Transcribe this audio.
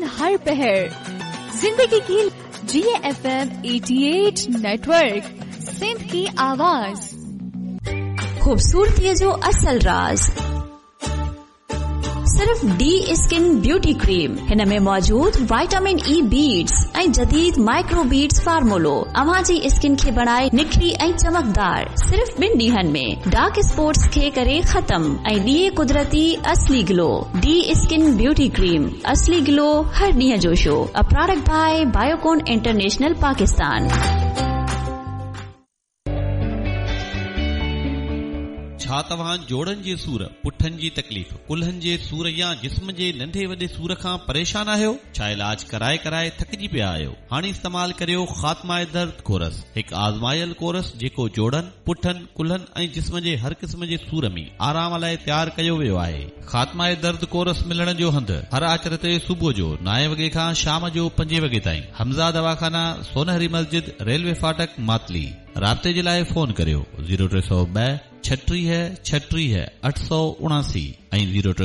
हर पहर जिंदगी की GFM 88 नेटवर्क, सिंध की आवाज। खूबसूरती जो असल राज सिर्फ डी स्किन ब्यूटी क्रीम। हिन में मौजूद विटामिन ई बीड्स ऐं जदीद माइक्रो बीड्स फार्मूलो अवां जी स्किन खे बनाए निखरी ऐं चमकदार। सिर्फ 2 ॾींहनि में डार्क स्पॉट्स खे करे खत्म ऐं ॾिए कुदरती असली glow. D skin beauty cream, असली ग्लो हर ॾींहं जो show. A product by Biocon international Pakistan. छा तव्हां जोड़नि जे सूर, पुठनि जी तकलीफ़, कुल्हनि जे सूर या जिस्म जे नंढे वॾे सूर खां परेशान आहियो? छा इलाज कराए कराए थकिजी पिया आहियो? हाणे इस्तेमाल करियो खात्मा दर्द कोरस, हिकु आज़मायल कोरस जेको जोड़नि, पुठनि, कुल्हनि ऐं जिस्म जे हर क़िस्म जे सूर में आराम लाइ तयारु कयो वियो आहे। खात्मा दर्द कोरस मिलण जो हंधि हर आचर ते सुबुह जो 9 वॻे खां शाम जो 5 वॻे ताईं। हमज़ा दवाखाना, सोनहरी मस्जिद, रेलवे फाटक, मातली। राब्ते जे लाइ फोन करियो 0302 36 36 879 ऐं 03